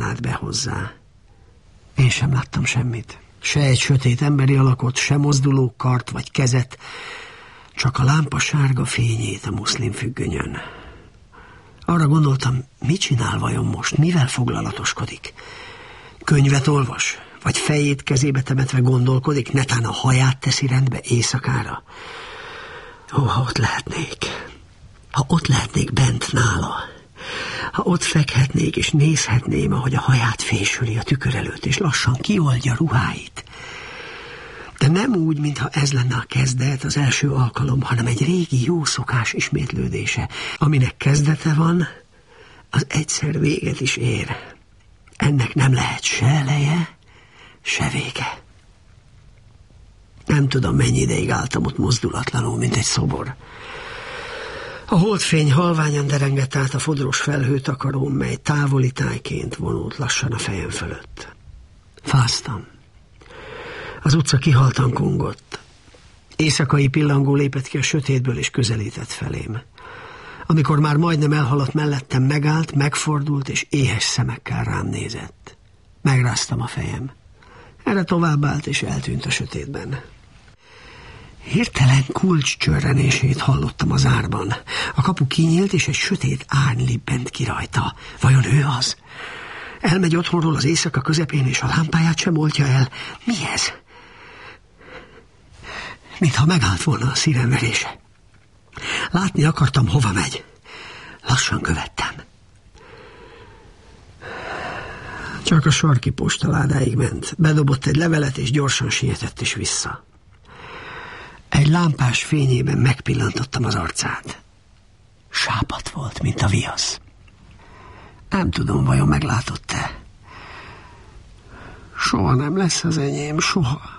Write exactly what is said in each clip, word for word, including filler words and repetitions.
állt be hozzá. Én sem láttam semmit. Se egy sötét emberi alakot, se mozduló kart vagy kezet, csak a lámpa sárga fényét a muszlim függönyön. Arra gondoltam, mit csinál vajon most, mivel foglalatoskodik? Könyvet olvas, vagy fejét kezébe temetve gondolkodik, netán a haját teszi rendbe éjszakára? Ó, ha ott lehetnék, ha ott lehetnék bent nála, ha ott fekhetnék és nézhetném, ahogy a haját fésüli a tükör előtt, és lassan kioldja ruháit. De nem úgy, mintha ez lenne a kezdet, az első alkalom, hanem egy régi jó szokás ismétlődése, aminek kezdete van, az egyszer véget is ér. Ennek nem lehet se eleje, se vége. Nem tudom, mennyi ideig álltam ott mozdulatlanul, mint egy szobor. A holdfény halványan derengett át a fodros felhőtakarón, mely távoli tájként vonult lassan a fejem fölött. Fáztam. Az utca kihaltan kongott. Éjszakai pillangó lépett ki a sötétből és közelített felém. Amikor már majdnem elhaladt mellettem, megállt, megfordult és éhes szemekkel rám nézett. Megráztam a fejem. Erre továbbállt és eltűnt a sötétben. Hirtelen kulcs csörrenését hallottam az árban. A kapu kinyílt, és egy sötét árny libbent ki rajta. Vajon ő az? Elmegy otthonról az éjszaka közepén, és a lámpáját sem oltja el. Mi ez? Mintha megállt volna a szívemverése. Látni akartam, hova megy. Lassan követtem. Csak a sarki postaládáig ment. Bedobott egy levelet, és gyorsan sietett is vissza. Egy lámpás fényében megpillantottam az arcát. Sápadt volt, mint a viasz. Nem tudom, vajon meglátott-e. Soha nem lesz az enyém, soha.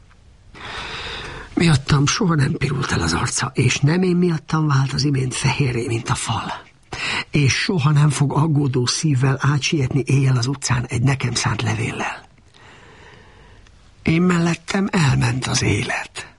Miattam soha nem pirult el az arca, és nem én miattam vált az imént fehérré, mint a fal. És soha nem fog aggódó szívvel átsietni éjjel az utcán egy nekem szánt levéllel. Én mellettem elment az élet.